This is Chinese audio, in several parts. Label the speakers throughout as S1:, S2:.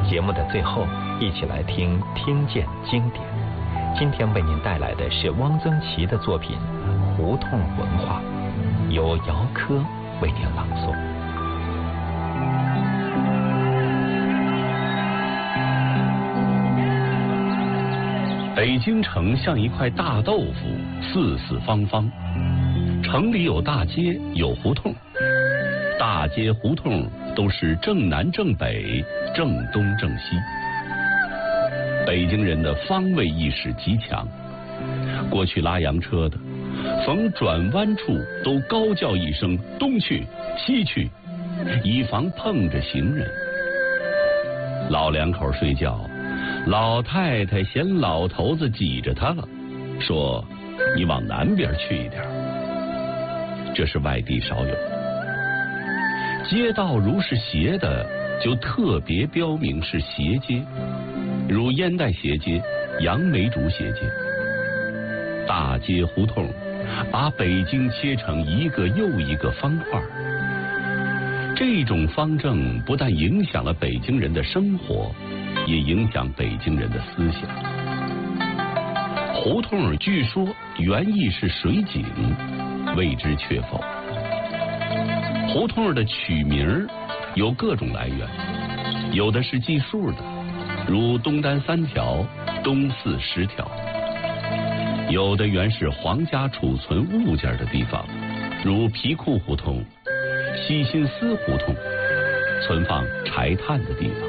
S1: 节目的最后，一起来听见经典。今天为您带来的是汪曾祺的作品《胡同文化》，由姚科为您朗诵。
S2: 北京城像一块大豆腐，四四方方。城里有大街，有胡同，大街胡同都是正南正北，正东正西。北京人的方位意识极强，过去拉洋车的逢转弯处都高叫一声东去西去，以防碰着行人。老两口睡觉，老太太嫌老头子挤着他了，说你往南边去一点。这是外地少有。街道如是斜的，就特别标明是斜街，如烟袋斜街、杨梅竹斜街。大街胡同把北京切成一个又一个方块。这种方正不但影响了北京人的生活，也影响北京人的思想。胡同据说原意是水井，未知确否。胡同的取名有各种来源，有的是计数的，如东单3条，东四10条；有的原是皇家储存物件的地方，如皮库胡同、西新司胡同，存放柴炭的地方；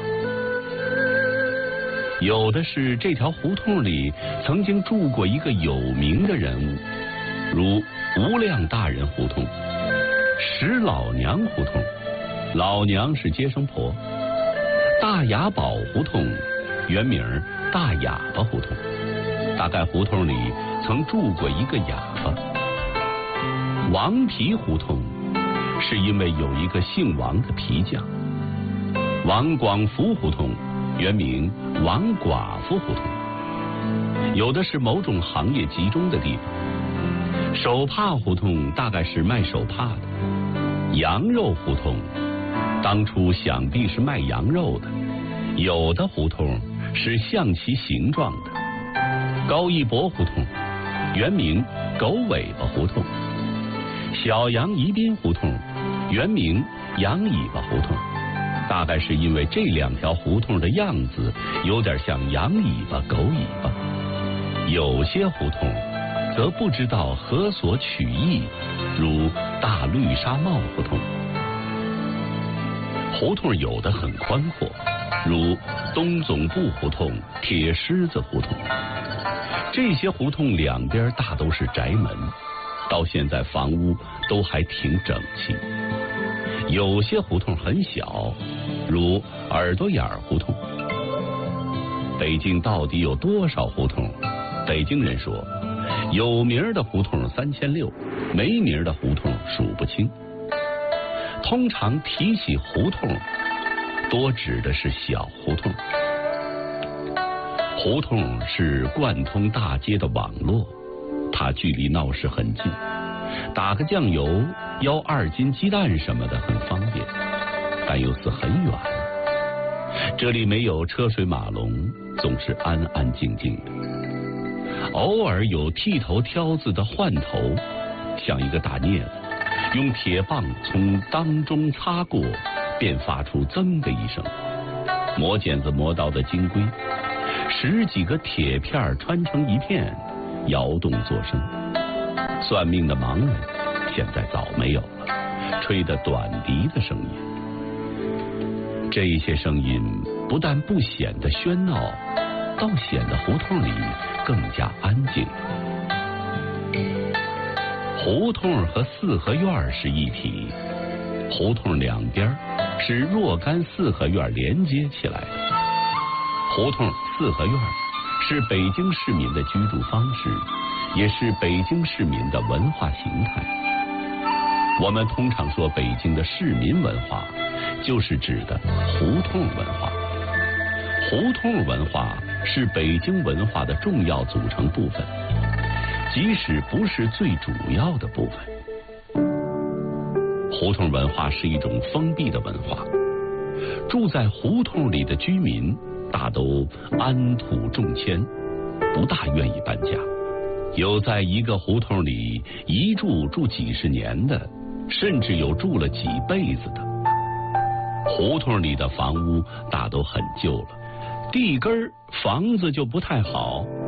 S2: 有的是这条胡同里曾经住过一个有名的人物，如无量大人胡同、石老娘胡同，老娘是接生婆；大雅堡胡同原名大哑巴胡同，大概胡同里曾住过一个哑巴。王皮胡同是因为有一个姓王的皮匠。王广福胡同原名王寡妇胡同，有的是某种行业集中的地方。手帕胡同大概是卖手帕的。羊肉胡同当初想必是卖羊肉的，有的胡同是像其形状的。高一博胡同原名狗尾巴胡同。小杨宜宾胡同原名羊尾巴胡同，大概是因为这2条胡同的样子有点像羊尾巴狗尾巴。有些胡同则不知道何所取意，如大绿纱帽胡同。胡同有的很宽阔，如东总部胡同、铁狮子胡同。这些胡同两边大都是宅门，到现在房屋都还挺整齐。有些胡同很小，如耳朵眼胡同。北京到底有多少胡同？北京人说，有名的胡同3600，没名的胡同数不清。通常提起胡同，多指的是小胡同。胡同是贯通大街的网络，它距离闹市很近，打个酱油、舀2斤鸡蛋什么的很方便，但又似很远。这里没有车水马龙，总是安安静静的。偶尔有剃头挑子的换头，像一个大镊子，用铁棒从当中擦过，便发出噌的一声。磨剪子磨刀的金龟，10几个铁片穿成一片，摇动作声。算命的盲人现在早没有了，吹得短笛的声音。这些声音不但不显得喧闹，倒显得胡同里更加安静。胡同和四合院是一体，胡同两边是若干四合院连接起来的。胡同四合院是北京市民的居住方式，也是北京市民的文化形态。我们通常说北京的市民文化，就是指的胡同文化。胡同文化是北京文化的重要组成部分，即使不是最主要的部分。胡同文化是一种封闭的文化， 住在胡同里的居民大都安土重迁，不大愿意搬家。有在一个胡同里一住几十年的，甚至有住了几辈子的。胡同里的房屋大都很旧了，地根房子就不太好，